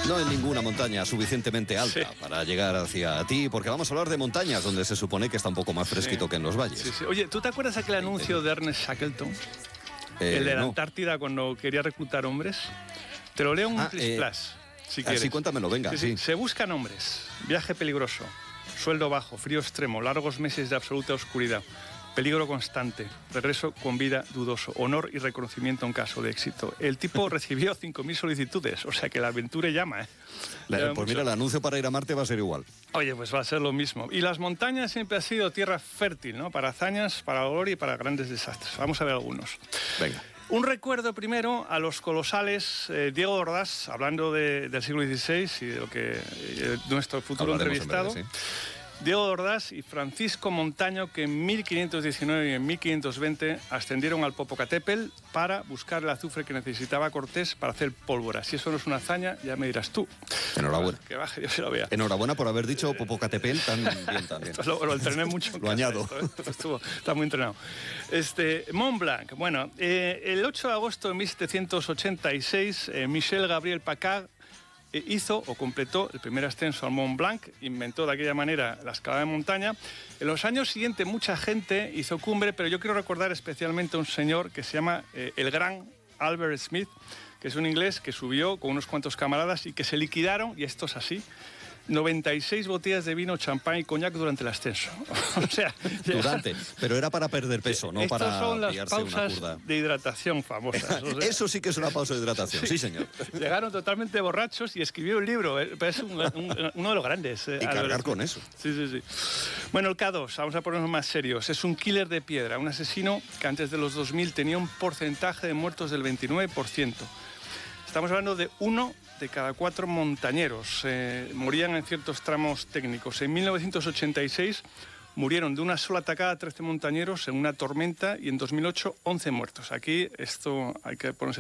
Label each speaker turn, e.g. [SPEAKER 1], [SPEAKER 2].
[SPEAKER 1] No en ninguna montaña suficientemente alta
[SPEAKER 2] Sí.
[SPEAKER 1] para llegar hacia ti, porque vamos a hablar de montañas donde se supone que está un poco más fresquito que en los valles.
[SPEAKER 2] Sí, sí. Oye, ¿tú te acuerdas aquel anuncio de Ernest Shackleton? El de la
[SPEAKER 1] No.
[SPEAKER 2] Antártida cuando quería reclutar hombres. Te lo leo en un plis-plas, si quieres.
[SPEAKER 1] Sí, cuéntamelo, venga. Sí.
[SPEAKER 2] Se buscan hombres, viaje peligroso, sueldo bajo, frío extremo, largos meses de absoluta oscuridad, peligro constante, regreso con vida dudoso, honor y reconocimiento en caso de éxito. El tipo recibió 5.000 solicitudes, o sea que la aventura llama, ¿eh?
[SPEAKER 1] Pues mira, el anuncio para ir a Marte va a ser igual.
[SPEAKER 2] Oye, pues va a ser lo mismo. Y las montañas siempre ha sido tierra fértil, ¿no? Para hazañas, para gloria y para grandes desastres. Vamos a ver algunos.
[SPEAKER 1] Venga.
[SPEAKER 2] Un recuerdo primero a los colosales Diego Ordaz, hablando del siglo XVI y de lo que nuestro futuro entrevistado. Diego Ordaz y Francisco Montaño, que en 1519 y en 1520 ascendieron al Popocatépetl para buscar el azufre que necesitaba Cortés para hacer pólvora. Si eso no es una hazaña, ya me dirás tú.
[SPEAKER 1] Enhorabuena.
[SPEAKER 2] Que baje, Dios se lo vea.
[SPEAKER 1] Enhorabuena por haber dicho Popocatépetl tan bien también.
[SPEAKER 2] Lo entrené mucho.
[SPEAKER 1] Lo añado.
[SPEAKER 2] Está muy entrenado. Mont Blanc. Bueno, el 8 de agosto de 1786, Michel Gabriel Paccard hizo o completó el primer ascenso al Mont Blanc, inventó de aquella manera la escalada de montaña. En los años siguientes mucha gente hizo cumbre, pero yo quiero recordar especialmente a un señor que se llama el gran Albert Smith, que es un inglés que subió con unos cuantos camaradas y que se liquidaron, y esto es así, 96 botellas de vino, champán y coñac durante el ascenso. O sea,
[SPEAKER 1] pero era para perder peso, no para
[SPEAKER 2] son las
[SPEAKER 1] pillarse una
[SPEAKER 2] pausas
[SPEAKER 1] curda
[SPEAKER 2] de hidratación famosas. O sea,
[SPEAKER 1] eso sí que es una pausa de hidratación, sí señor.
[SPEAKER 2] Llegaron totalmente borrachos y escribió un libro, pero es uno de los grandes.
[SPEAKER 1] Y cargar con eso.
[SPEAKER 2] Sí. Bueno, el K2, vamos a ponernos más serios. Es un killer de piedra, un asesino que antes de los 2000 tenía un porcentaje de muertos del 29%. Estamos hablando de 1 de cada 4 montañeros. Morían en ciertos tramos técnicos. En 1986 murieron de una sola atacada 13 montañeros en una tormenta y en 2008 11 muertos. Aquí esto hay que ponerse